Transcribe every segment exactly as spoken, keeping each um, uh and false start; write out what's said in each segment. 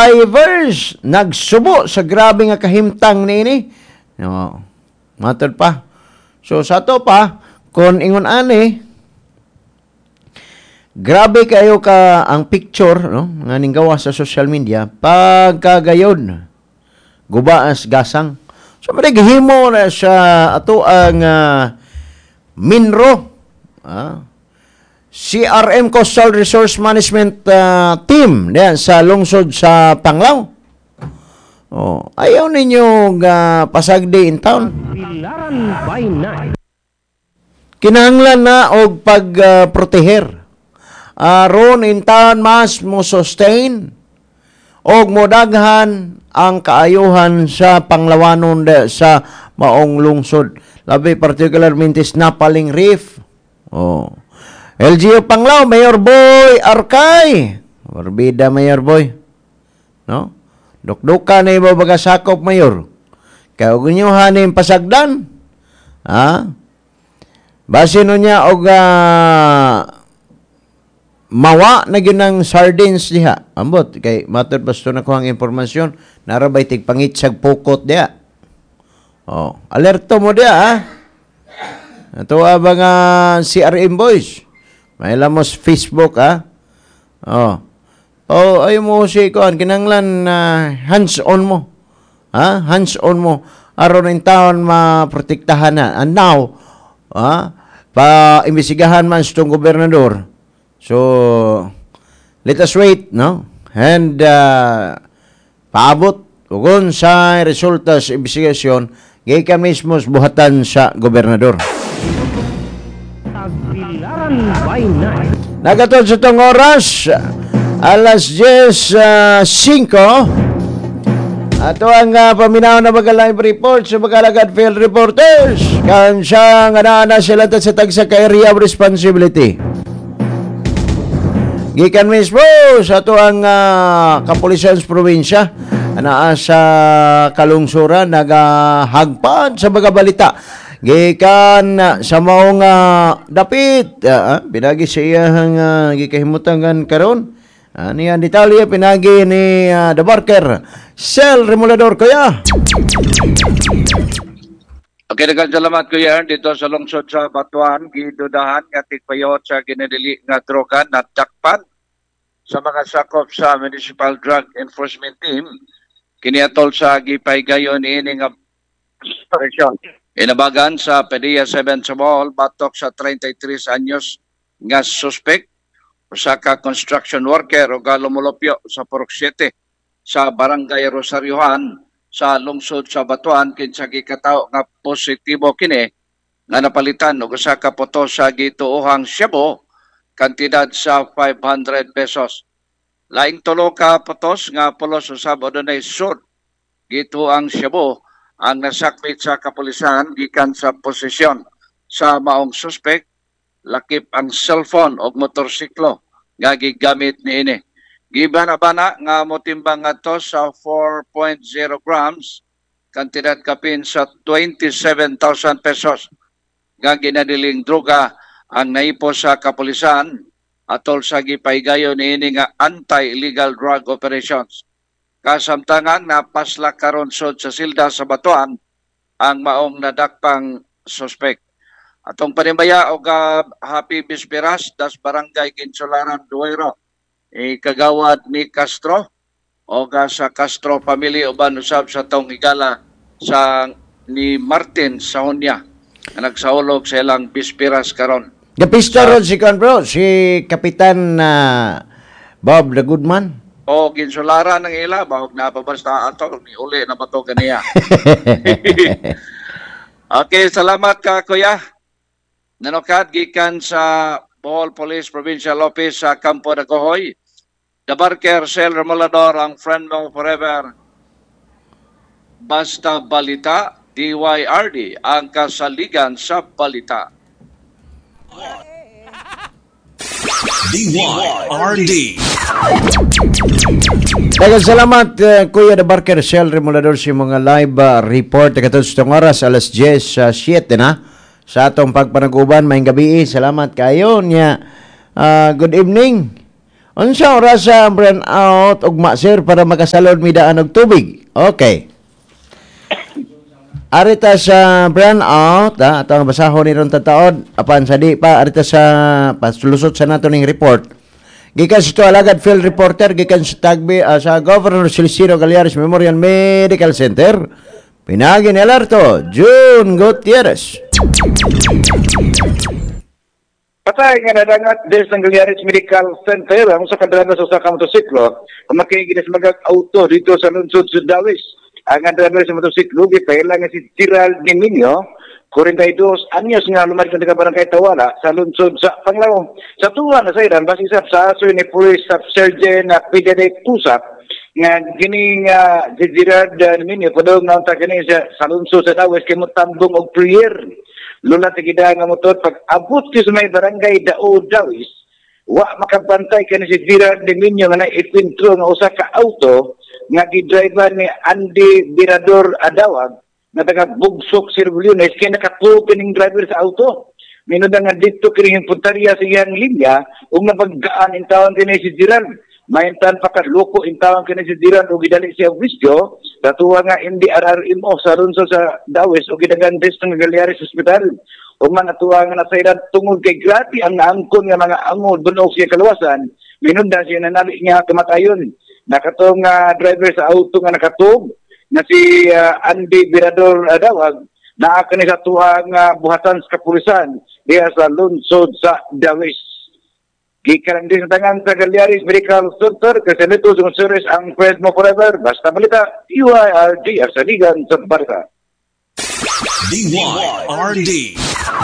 drivers nagsubo sa grabe nga kahimtang niini. No. Matod pa. So sa to pa kung ingon ani grabe kayo ka ang picture no nga ning gawa sa social media pagkagayon gubaas gasang. So madagihimo na sa ato ang uh, Minro ah, C R M Coastal Resource Management uh, Team diyan sa lungsod sa Panglao. Oh, ayaw ninyo uh, pasagdi in town. Kinahanglan na og pag-proteher. Uh, aron in town mas mo sustain og modaghan ang kaayuhan sa Panglawanon de, sa maong lungsod. Labi particularmente Snapaling Reef. Oh. L G U Panglao, Mayor Boy Arkay. Orbida Mayor Boy. No? Dukduka na iba baga sakop, Mayor. Kaya huwag nyo hanin pasagdan. Ha? Base nun niya og uh, mawa na ginang sardines diha. Ambot, kay matod basto na ko ang informasyon. Narabay tigpangitsag pukot diha. Oh, alerto mo diha, ha? Ito ba nga C R M boys? May lamos Facebook, ha? Oh. Oh, ay mo si kuan kinanglan uh, hands-on mo. Ha? Hands-on mo aron in taon maprotektahan na. And now, ha? Pa imbestigahan man sa gobernador. So, let us wait, no? And uh, paabot ugon sa resulta sa investigasyon gikan mismo buhatan sa gobernador. Nagatod sa tong oras alas diyes singko. Ato ang uh, paminaw na mga live report sa mga alagad field reporters. Kan siya nga naana sila sa tagsa ka area of responsibility. Gikan mismo sa ato ang uh, kapulisan sa probinsya naa sa kalungsuran nagahagpan sa mga balita. Gikan uh, sa maong uh, dapit uh, pinagi sa iyang uh, gikahimutangan karon. Ani ang detalye pinagi ni uh, The Barker Sel Remulador kuya. Okay, daghang salamat kuya dito sa lungsod sa Batuan gidudahan nga tigpayot sa ginadili nga droga na takpan sa mga sakop sa Municipal Drug Enforcement Team kiniatol sa gipaygayon ini nga operasyon. Inabagan sa Padilla seven sa Bohol batok sa thirty-three anyos nga suspect usa ka construction worker o galumulopyo sa Purok siete sa Barangay Rosariohan sa lungsod sa Batuan kinsa gikatawo nga positibo kini nga napalitan og usa ka poto sa gituohang shabu kantidad sa five hundred pesos. Laing tulo ka potos nga pulos usab adunay sud gituohang shabu ang nasakmit sa kapulisan gikan sa posisyon sa maong suspect. Lakip ang cellphone o motorsiklo nga gigamit niini. Gibana-bana nga motimbang ato sa four point zero grams kantidad kapin sa twenty-seven thousand pesos nga ginadiling droga ang naipo sa kapulisan atol sa gipaygayon niini nga anti-illegal drug operations. Kasamtangan napasla karon sud sa silda sa Batuan ang maong nadakpang suspect. Atong panimaya og uh, Happy Bisperas das Barangay Kinsularan Duero. E kagawad ni Castro o uh, sa Castro family uban usab sa tong higala sa ni Martin Sahonia nga nagsaulog sa ilang Bisperas karon. Gapista ron si kan bro, si Kapitan uh, Bob the Goodman. O Kinsularan ng ila bahog na pa basta ato ni uli na bato kaniya. Okay, salamat ka kuya. Nanokad gikan sa Bohol Police Provincial Office sa Campo de Cohoy. The Barker Sel Remulador ang friend mo forever. Basta Balita, D Y R D, ang kasaligan sa balita. D Y R D. Daghang salamat uh, Kuya The Barker Sel Remulador sa mga live uh, report katong sa oras alas diyes siete na. Sa atong pagpanag-uban, may gabi, salamat kayo niya. Uh, good evening. Unsa oras sa brand out ugma sir para makasalod mi daan og tubig? Okay. Arita sa brand out, ha, atong basahon ni ron tataod apan sa di pa arita sa paslusot sa nato ning report. Gikan sa ito alagad field reporter gikan sa Tagbi uh, sa Governor Celestino Gallares Memorial Medical Center. Pinagi ni alerto June Gutierrez. Patay nga nadangat des ng Gallares Medical Center ang sa kadalanan sa usa ka motosiklo kumakay ginas mag-auto dito sa lungsod Sudawis. Ang driver sa motosiklo gipailang nga si Gerald Niminio, forty-two anyos nga lumad ka sa barangay Tawala sa lungsod sa Panglao. Sa tuwa na sayran base sa aso ni Police Staff Sergeant na P D D Pusap nga gining uh, si Gerald Niminio padong na ta kini sa, sa lungsod sa Tawis kay motambong og prayer. Lula ta gida nga motor pag abot sa may barangay Dao Dawis, wa makabantay kani si Gerald Niminio nga na-ipintro nga usa ka auto nga gidriver ni Andy Birador Adawag na taga Bugsok Sirvuliones kaya nakatuo kining driver sa auto. Minuda nga dito kining puntarya sa iyang linya ug napaggaan in tawon kini si Gerald. Mayantan pa kadloko in tawon kini si Gerald ug gidali siya wisgo tatuwa nga M D R R M O sa runso sa Dawes ug gidagan des ng Gallares Hospital. Ug man atuwa nga nasayran tungod kay grabe ang naangkon nga mga angod bunog siya kaluwasan. Minuda siya nanali niya kamatayon. Nakatong uh, driver sa auto nga nakatog na si uh, Andy Birador Adawag naa kani sa tuang uh, buhatan sa kapulisan diya sa lungsod sa Dawis. Gikan din sa tangan sa Gallares Medical Center kasi nito sa series ang Fred Mo Forever basta balita U I R D sa Ligan sa Barca. D Y R D.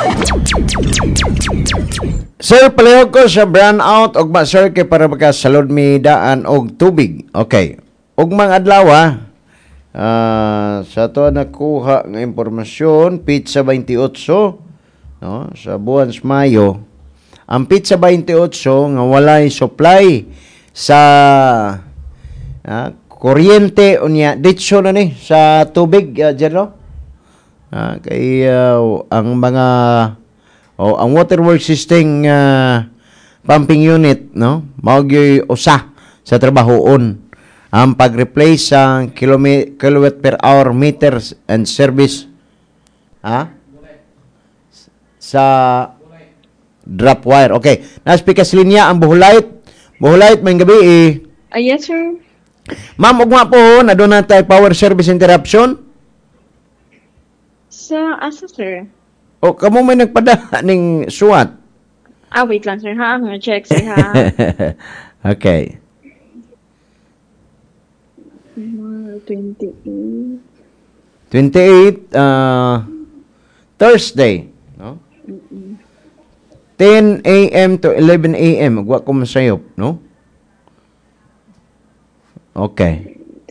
Sir, palihog ko sa brand out og ma sir kay para makasalod mi daan og tubig. Okay. Ug mga adlaw uh, sa to nakuha nga impormasyon pizza twenty-eight no sa buwan sa Mayo. Ang pizza twenty-eight nga walay supply sa uh, kuryente unya ditso na ni sa tubig uh, dyan, no? Uh, kay uh, ang mga o ang waterworks system uh, pumping unit no mao gyud usa sa trabahoon ang pag-replace sa kilome- kilowatt per hour meters and service ha sa drop wire. Okay, na-speak sa linya ang Buhulait. Buhulait may gabi eh. Uh, yes sir. Ma'am, ugma po na doon na tayo power service interruption Sa asa sir? o kamo may nagpadala ning suwat. Ah, wait lang sir ha. Nga check sir ha. Okay. twenty-eight. twenty-eight uh, Thursday, no? ten a.m. to eleven a.m. Agwa ko masayop, no? Okay.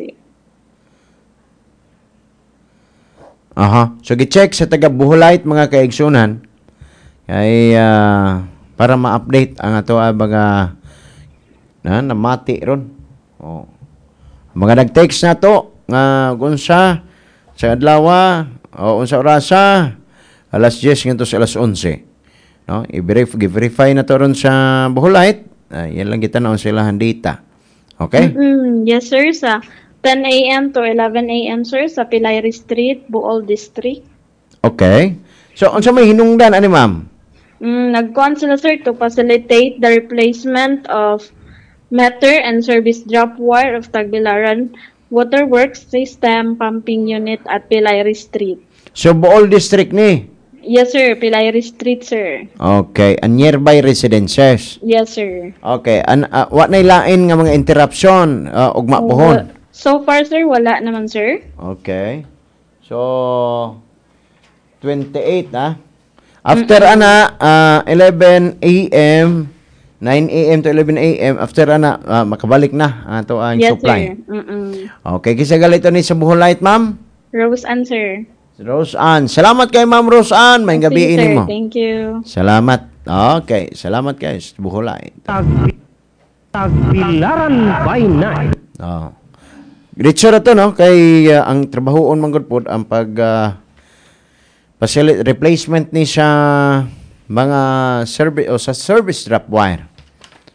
Aha. So gi-check sa taga Buhulait mga kaigsunan kay uh, para ma-update ang ato ah, mga na namati ron. Oh. Mga nag-text na to nga unsa sa adlaw o unsa orasa alas diyes ngadto sa alas onse. No, i-verify na to ron sa Buhulait. Uh, yan lang kita na silahan data. Okay? Mm-hmm. Yes sir, sa ten a.m. to eleven a.m. sir sa Pilay Street, Bohol District. Okay. So unsa may hinungdan ani ma'am? Mm, nag-con sila sir to facilitate the replacement of meter and service drop wire of Tagbilaran Waterworks System Pumping Unit at Pilay Street. So Bohol District ni? Yes sir, Pilay Street sir. Okay, and nearby residences. Yes sir. Okay, an uh, wa nay lain nga mga interruption uh, ugma pohon. So far sir, wala naman sir. Okay. So twenty-eight ah. After Mm-mm. ana uh, eleven a.m. nine a.m. to eleven a.m. after ana uh, makabalik na ato ang yes, supply. Sir. Mm-mm. Okay, kisa galito ni sa Buhulait, ma'am? Rose Ann sir. Rose Ann. Salamat kay Ma'am Rose Ann. May gabi ini mo. Thank you. Salamat. Okay, salamat guys. Buhulait. Tagbilaran by night. Oh. Diretso na to, no? Kay uh, ang trabahoon man gud pod ang pag uh, facility replacement ni sa mga service o sa service drop wire.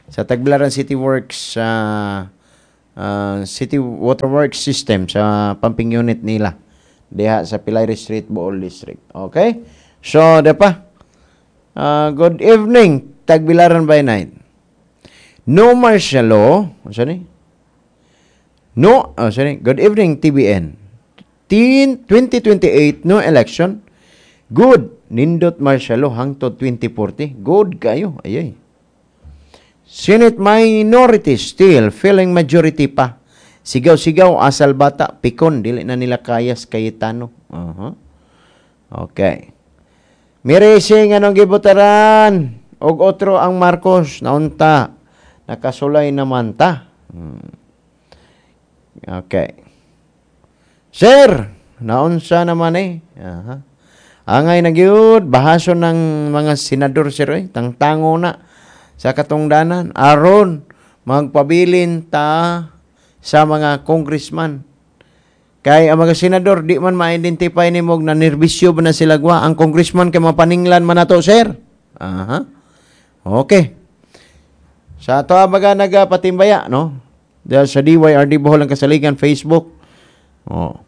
sa Tagbilaran City Works sa uh, City Water Works System sa pumping unit nila diha sa Pilay Street, Bohol District. Okay? So, depa. Uh, good evening, Tagbilaran by night. No martial law. Sorry? No, oh, sorry. Good evening, T B N. twenty twenty-eight, no election. Good. Nindot martial law hangtod twenty forty. Good kayo. Ayay. Senate minority still feeling majority pa. Sigaw-sigaw, asal bata, pikon. Dili na nila kayas Cayetano. Uh-huh. Okay. Mirising anong gibutaran. Og otro ang Marcos. Naunta. Nakasulay naman ta. Hmm. Okay. Sir, naunsa naman eh. Aha. Angay na gyud bahaso ng mga senador sir eh. Tangtango na sa katungdanan. Aron magpabilin ta sa mga congressman. Kay ang mga senador di man ma-identify ni mog na nerbisyo ba na sila gwa. Ang congressman kay mapaninglan man nato sir. Aha. Okay. Sa ato baga nagapatimbaya no. Dahil sa D Y R D Bohol ang Kasaligan Facebook. Oh.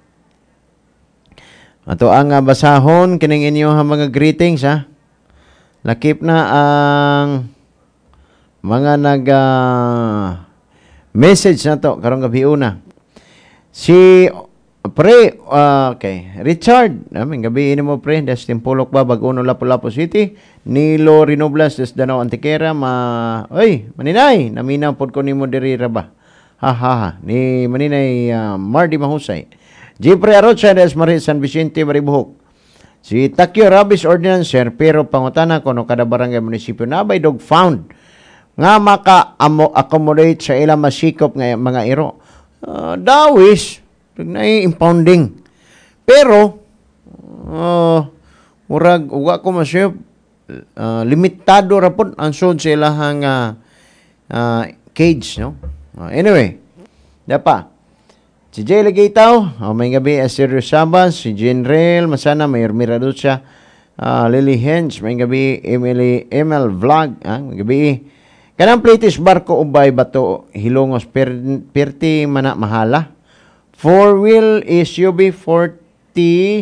Ato ang uh, basahon kining inyo ha mga greetings ha. Lakip na ang mga nag uh, message na to karong gabi una. Si pre uh, okay, Richard, aming gabi ini mo pre, des Timpulok ba Baguno Lapu-Lapu City, Nilo Rinoblas des Danau Antiquera ma oy, maninay, naminaw pod ko nimo diri ra ba. Ha ha ha, ni maninay uh, Mardi Mahusay. Jipre Arocha des Maris San Vicente Maribuhok. Si Takyo Rabis Ordinancer pero pangutana kuno kada barangay munisipyo na bay dog found nga maka-accommodate sa ilang masikop nga mga iro. Uh, dawis na impounding. Pero uh, murag uga ko masyo uh, limitado ra pud ang sud sa ilahang uh, uh, cage no. Uh, anyway, dapa si Jay Legitaw, oh, may gabi Asirio Sabas, si General Masana, Mayor Miraducha, uh, Lily Hens, may gabi Emily Emil Vlog, ah, may gabi kanang platis barko ubay bato hilongos per, perti mana mahala. Four wheel S U V forty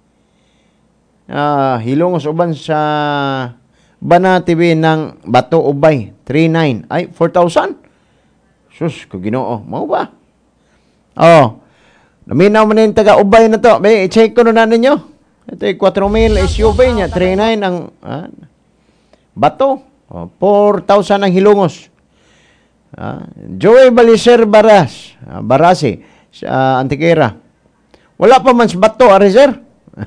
uh, hilongos uban sa Bana T V ng bato ubay thirty-nine ay four thousand. Sus, ko Ginoo, mao ba? Oh, naminaw man yung taga-ubay na to. May i-check ko na ninyo. Ito yung four mil S U V niya. thirty-nine ang ah, bato. Oh, four thousand ang hilongos. Ah, Joey Baliser Baras. Ah, Barasi. Sa uh, Antiquera. Wala pa man sa bato, ari sir.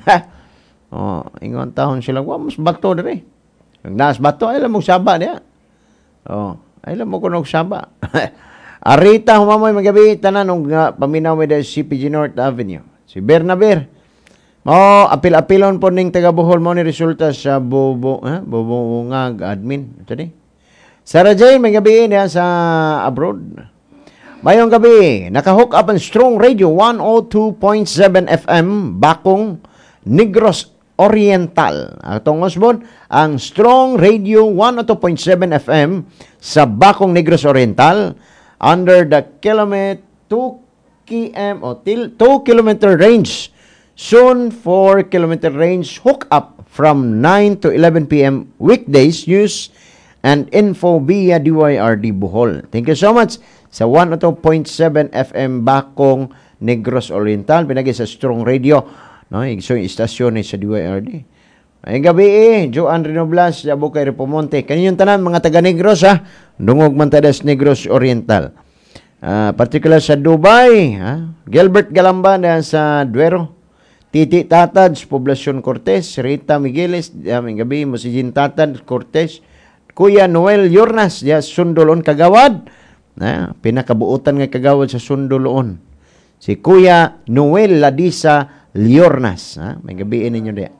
Oh, ingon taon sila. Wa mas bato dere. Ang nas bato, ay lang mo saba niya. Oh, ay lang mo kunog saba. Arita humamoy magabi tanan og uh, paminaw mi sa C P G North Avenue. Si Bernaber. Mo apil-apilon po ning taga Bohol mo ni resulta sa bobo ha bobongag admin tadi. Sarah Jane may gabi niya sa abroad. Mayong gabi naka-hook up ang Strong Radio one oh two point seven F M Bakong Negros Oriental. Atong osbon ang Strong Radio one oh two point seven F M sa Bakong Negros Oriental under the kilometer two kilometer o two kilometer range. Soon four kilometer range hook up from nine to eleven p m weekdays. Use and info via D Y R D Bohol. Thank you so much sa one oh two point seven F M Bakong Negros Oriental. Pinagi sa Strong Radio. No, so yung istasyon ni sa D Y R D. Ay gabi eh, Joan Renoblas, Jabo kay Repomonte. Kaninyong tanan, mga taga-Negros ha. Dungog man tadas Negros Oriental. Uh, particular sa Dubai, ha? Gilbert Galamba na sa Duero. Titi Tatad, Poblacion Cortez. Rita Migueles, aming gabi mo si Jin Tatad, Cortez. Kuya Noel Yornas, ya Sundolon Kagawad. Ha? Pinakabuutan nga Kagawad sa Sundolon. Si Kuya Noel Ladisa Liornas. Ha? May gabiin ninyo diya.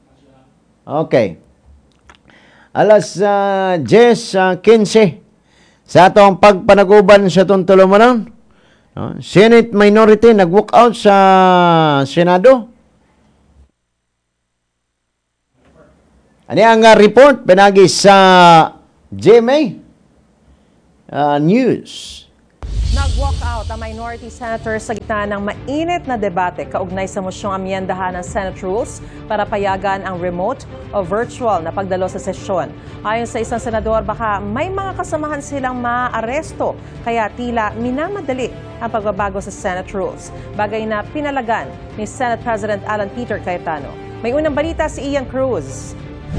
Okay. Alas uh, ten uh, fifteen sa atong pagpanaguban sa itong tulumanon. No? Senate minority nag-walk out sa Senado. Ano ang uh, report pinagi sa G M A? uh, news. Nag-walk out ang minority senator sa gitna ng mainit na debate kaugnay sa mosyong amyendahan ng Senate Rules para payagan ang remote o virtual na pagdalo sa sesyon. Ayon sa isang senador, baka may mga kasamahan silang maaaresto kaya tila minamadali ang pagbabago sa Senate Rules. Bagay na pinalagan ni Senate President Alan Peter Cayetano. May unang balita si Ian Cruz.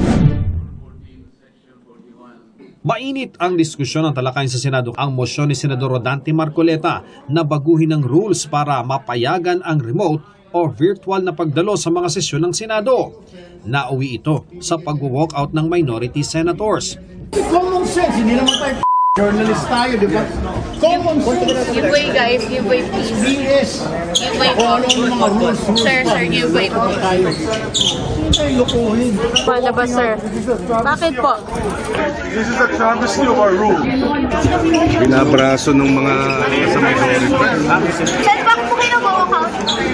Mainit ang diskusyon ng talakayan sa Senado ang mosyon ni Senador Rodante Marcoleta na baguhin ang rules para mapayagan ang remote o virtual na pagdalo sa mga sesyon ng Senado. Nauwi ito sa pag-walkout ng minority senators. Common sense, hindi naman tayo journalist tayo, di ba? Common sense. Give way, guys. Give way, please. B S. Give way po. Ano yung mga rules, rules Sir, sir, give way po. Hindi tayo lukuhin. Palabas, sir. Bakit po? This is a travesty of our rule. Binabraso ng mga sa minority. Sir, bakit po kayo nag-walkout?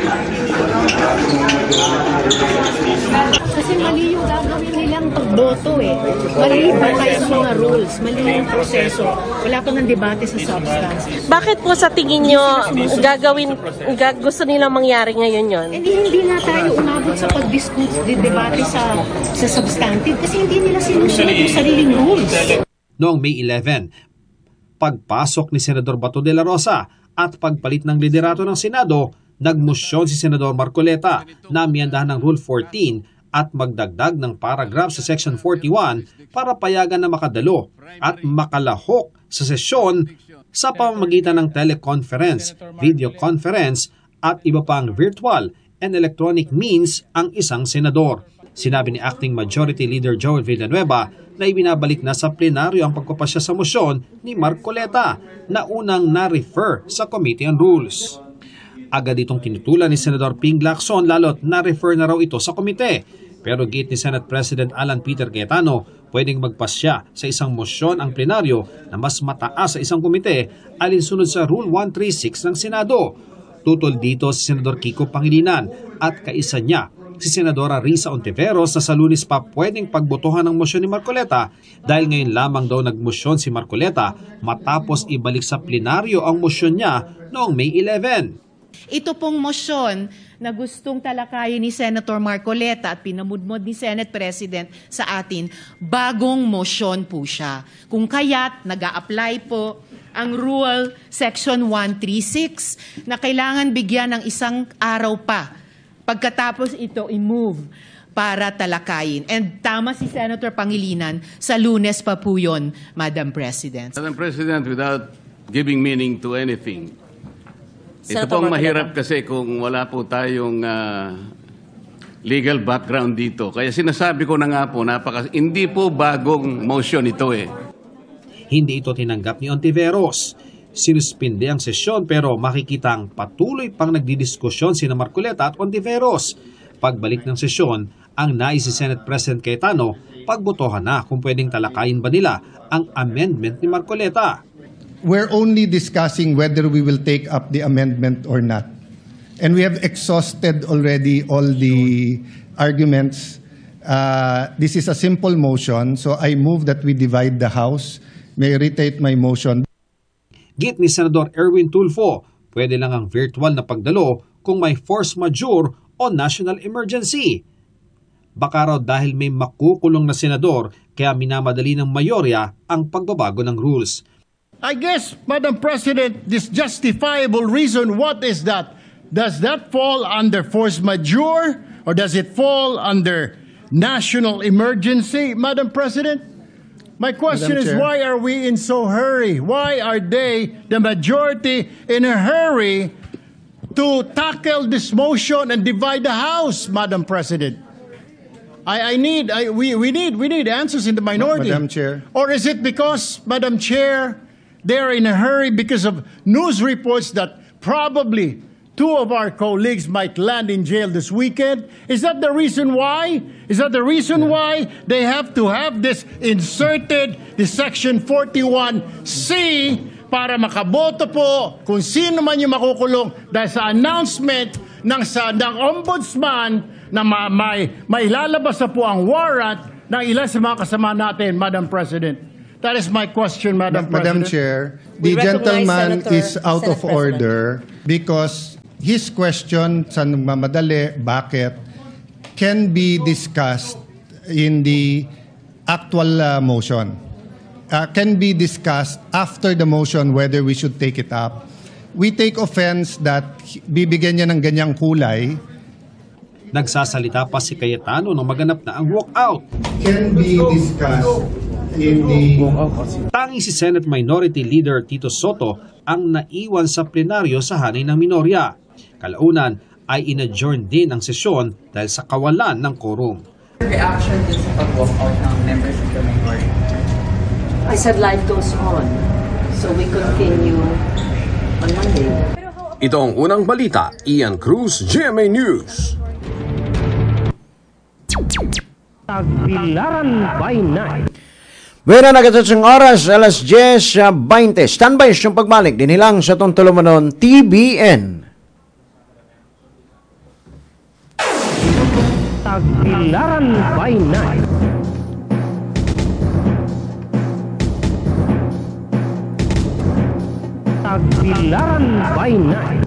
Kasi mali yung gagawin nilang pagboto eh. Mali ba kayo sa mga rules? Mali yung proseso. Wala pa ng debate sa substance. Bakit po sa tingin nyo gagawin, gag, gusto nilang mangyari ngayon yon? Hindi, hindi na tayo umabot sa pag-discuss, di debate sa, sa substantive kasi hindi nila sinusunod yung sariling rules. Noong May eleventh, pagpasok ni Senador Bato de la Rosa at pagpalit ng liderato ng Senado, nagmosyon si Senador Marcoleta na amyendahan ng Rule fourteen at magdagdag ng paragraph sa Section forty-one para payagan na makadalo at makalahok sa sesyon sa pamamagitan ng teleconference, video conference at iba pang virtual and electronic means ang isang senador. Sinabi ni Acting Majority Leader Joel Villanueva na ibinabalik na sa plenaryo ang pagpapasya sa mosyon ni Marcoleta na unang na-refer sa Committee on Rules. Agad itong tinutulan ni Senador Ping Lacson lalo't na-refer na raw ito sa komite. Pero gate ni Senate President Alan Peter Cayetano, pwedeng magpasya sa isang mosyon ang plenaryo na mas mataas sa isang komite alinsunod sa Rule one thirty-six ng Senado. Tutol dito si Senador Kiko Pangilinan at kaisa niya si Senadora Risa Ontiveros na sa Lunes pa pwedeng pagbotohan ng mosyon ni Marcoleta dahil ngayon lamang daw nagmosyon si Marcoleta matapos ibalik sa plenaryo ang mosyon niya noong May eleventh. Ito pong mosyon na gustong talakayin ni Senator Marcoleta at pinamudmod ni Senate President sa atin, bagong mosyon po siya. Kung kaya't nag-a-apply po ang Rule Section one thirty-six na kailangan bigyan ng isang araw pa pagkatapos ito i-move para talakayin. And tama si Senator Pangilinan, sa Lunes pa po yun, Madam President. Madam President, without giving meaning to anything, ito Senator pong Marcoleta. mahirap kasi kung wala po tayong uh, legal background dito. Kaya sinasabi ko na nga po, napaka, hindi po bagong motion ito eh. Hindi ito tinanggap ni Ontiveros. Sinuspinde ang sesyon pero makikitang patuloy pang nagdidiskusyon sina Marcoleta at Ontiveros. Pagbalik ng sesyon, ang nais si Senate President Cayetano, pagbotohan na kung pwedeng talakayin ba nila ang amendment ni Marcoleta. We're only discussing whether we will take up the amendment or not. And we have exhausted already all the arguments. Uh, this is a simple motion, so I move that we divide the House. May I reiterate my motion. Git ni Senador Erwin Tulfo, pwede lang ang virtual na pagdalo kung may force majeure o national emergency. Baka raw dahil may makukulong na senador kaya minamadali ng mayorya ang pagbabago ng rules. I guess, Madam President, this justifiable reason, what is that? Does that fall under force majeure or does it fall under national emergency, Madam President? My question is, why are we in so hurry? Why are they, the majority, in a hurry to tackle this motion and divide the House, Madam President? I, I need, I, we, we need, we need answers in the minority. Madam Chair. Or is it because, Madam Chair, they're in a hurry because of news reports that probably two of our colleagues might land in jail this weekend? Is that the reason why? Is that the reason why they have to have this inserted, the Section forty-one C, para makaboto po kung sino man yung makukulong dahil sa announcement ng, sa, ng ombudsman na ma, may, may lalabas na po ang warrant ng ilan sa mga kasama natin, Madam President. That is my question, Madam Ma- Madam President. Chair, We the recognize gentleman Senator- is out Senate of order because his question sa nagmamadali, bakit, can be discussed in the actual uh, motion. Uh, can be discussed after the motion whether we should take it up. We take offense that bibigyan niya ng ganyang kulay. Nagsasalita pa si Cayetano nang maganap na ang walkout. Can be discussed in the... Tanging si Senate Minority Leader Tito Soto ang naiwan sa plenaryo sa hanay ng minorya. Kalaunan ay in-adjourn din ang sesyon dahil sa kawalan ng quorum. Reaction din sa pag-walkout ng members of the minority? I said life goes on. So we continue on Monday. Ito ang unang balita, Ian Cruz, G M A News. Tagbilaran by night. Bueno, nagatatsong oras, alas diyes twenty. Standby siyang pagbalik. Dinilang sa itong tulumanon, T B N. Tagbilaran by night. Tagbilaran by night.